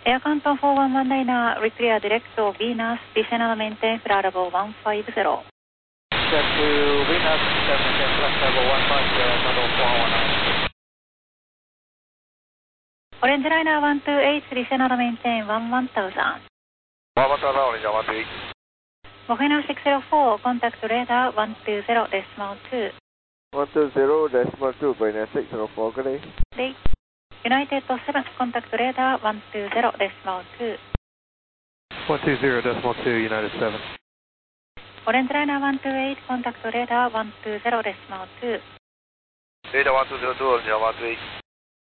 Air Canton 4119, reclear directo Venus, disegnatamente Bravo 150. Set to Venus, 7 plus level 150, model 4119. Orange Liner 128, disegnatamente 1000. 1000, Orange 128. Mohena 604, contact radar 120.2. 120.2, Pioneer 604, good day. Day. United 7, contact radar 120.2. 120.2, United 7. Orange Liner 128, contact radar 120.2. Radar 1202, Orange 128.